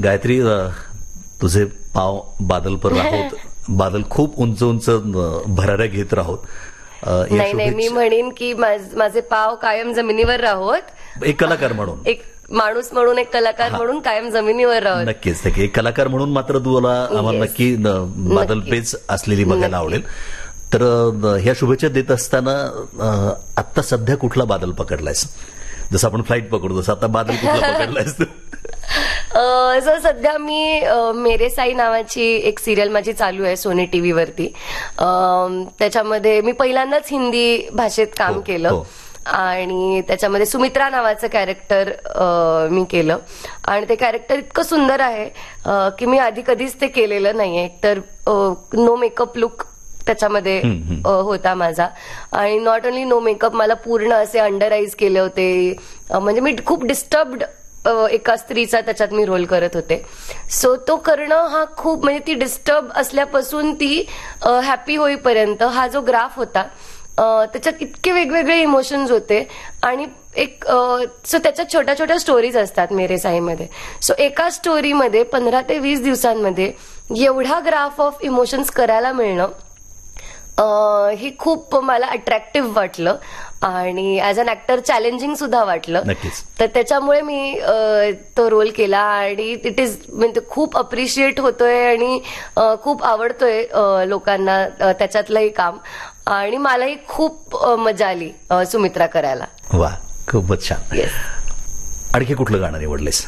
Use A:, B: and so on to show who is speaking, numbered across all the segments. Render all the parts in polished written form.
A: गायत्री, तुझे पाव बादल पर राहोत. बादल खूप उंच उंच भराऱ्या घेत राहोत.
B: नाही नाही, मी म्हणेन की माझे पाव कायम जमिनीवर राहोत.
A: एक कलाकार म्हणून,
B: एक माणूस म्हणून, एक कलाकार म्हणून कायम जमिनीवर राहोत.
A: नक्कीच. एक कलाकार म्हणून मात्र तुला आम्हाला नक्की बादल पेच असलेली बघायला आवडेल. तर ह्या शुभेच्छा देत असताना आता सध्या कुठला बादल पकडलायस? जसं आपण फ्लाईट पकडतो तसं आता बादल कुठला पकडलायस?
B: सो सध्या मी मेरे साई नावाची एक सिरियल माझी चालू आहे सोनी टीव्ही वरती. त्याच्यामध्ये मी पहिल्यांदाच हिंदी भाषेत काम केलं आणि त्याच्यामध्ये सुमित्रा नावाचं कॅरेक्टर मी केलं आणि ते कॅरेक्टर इतकं सुंदर आहे की मी आधी कधीच ते केलेलं नाहीये. तर नो मेकअप लुक त्याच्यामध्ये होता माझा आणि नॉट ओनली नो मेकअप, मला पूर्ण असे अंडर आईज केले होते. म्हणजे मी खूप डिस्टर्ब्ड एका स्त्रीचा त्याच्यात मी रोल करत होते. सो तो करणं हा खूप, म्हणजे ती डिस्टर्ब असल्यापासून ती हॅपी होईपर्यंत हा जो ग्राफ होता त्याच्यात इतके वेगवेगळे इमोशन्स होते आणि एक सो त्याच्यात छोट्या छोट्या स्टोरीज असतात मेरे साईमध्ये. सो एका स्टोरीमध्ये 15 ते 20 दिवसांमध्ये एवढा ग्राफ ऑफ इमोशन्स करायला मिळणं हे खूप मला अट्रॅक्टिव्ह वाटलं आणि ऍज अन ऍक्टर चॅलेंजिंग सुद्धा वाटलं. तर त्याच्यामुळे मी तो रोल केला आणि इट इज, म्हणजे खूप अप्रिशिएट होतोय आणि खूप आवडतोय लोकांना त्याच्यातलंही काम आणि मलाही खूप मजा आली सुमित्रा करायला.
A: वा, खूपच छान. आणखी कुठलं गाणं निवडलेस?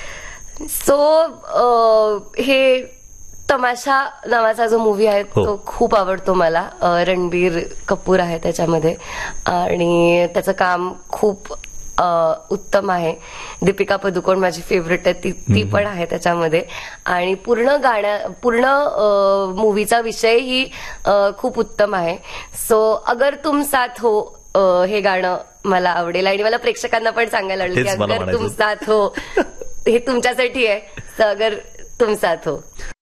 B: सो हे तमाशा नावाचा जो मूवी आहे तो खूप आवडतो मला. रणबीर कपूर आहे त्याच्यामध्ये आणि त्याचं काम खूप उत्तम आहे. दीपिका पदुकोण माझी फेवरेट आहे, ती पण आहे त्याच्यामध्ये आणि पूर्ण मूवीचा विषयही खूप उत्तम आहे. सो अगर तुम साथ हो हे गाणं मला आवडेल आणि मला प्रेक्षकांना पण सांगायला आवडेल की अगर तुम साथ हो हे तुमच्यासाठी आहे. अगर तुम साथ हो.